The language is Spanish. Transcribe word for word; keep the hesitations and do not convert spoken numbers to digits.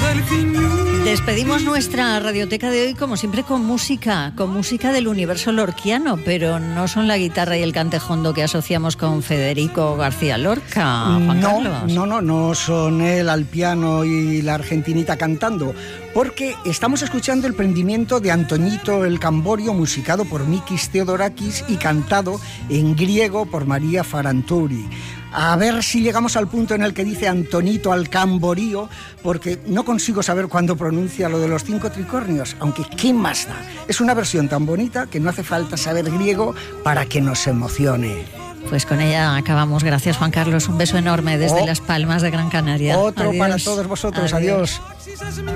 Despedimos nuestra radioteca de hoy, como siempre, con música, con música del universo lorquiano, pero no son la guitarra y el cantejondo que asociamos con Federico García Lorca, Juan no, Carlos. No, no, no son él al piano y la argentinita cantando, porque estamos escuchando el prendimiento de Antonito el Camborio, musicado por Mikis Theodorakis y cantado en griego por María Farantouri. A ver si llegamos al punto en el que dice Antonito al Camborío, porque no consigo saber cuándo pronuncia lo de los cinco tricornios, aunque ¿qué más da? Es una versión tan bonita que no hace falta saber griego para que nos emocione. Pues con ella acabamos. Gracias, Juan Carlos. Un beso enorme desde oh, Las Palmas de Gran Canaria. Otro Adiós. Para todos vosotros. Adiós. Adiós.